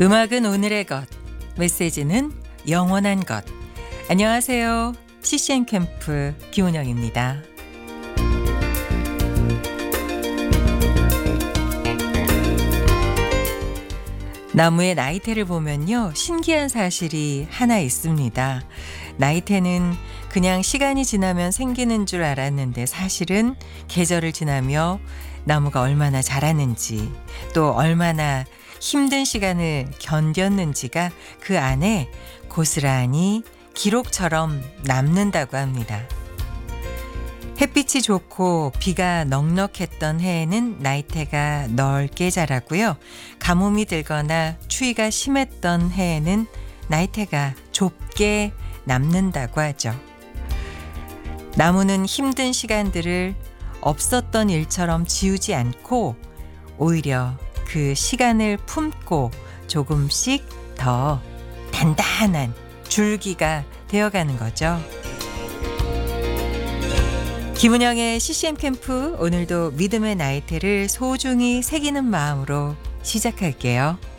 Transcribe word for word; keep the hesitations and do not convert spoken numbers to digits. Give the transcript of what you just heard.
음악은 오늘의 것, 메시지는 영원한 것. 안녕하세요. 씨씨엠 캠프 김은영입니다. 나무의 나이테를 보면요, 신기한 사실이 하나 있습니다. 나이테는 그냥 시간이 지나면 생기는 줄 알았는데 사실은 계절을 지나며 나무가 얼마나 자라는지, 또 얼마나 힘든 시간을 견뎠는지가 그 안에 고스란히 기록처럼 남는다고 합니다. 햇빛이 좋고 비가 넉넉했던 해에는 나이테가 넓게 자라고요. 가뭄이 들거나 추위가 심했던 해에는 나이테가 좁게 남는다고 하죠. 나무는 힘든 시간들을 없었던 일처럼 지우지 않고 오히려 그 시간을 품고 조금씩 더 단단한 줄기가 되어가는 거죠. 김은영의 씨씨엠 캠프, 오늘도 믿음의 나이테를 소중히 새기는 마음으로 시작할게요.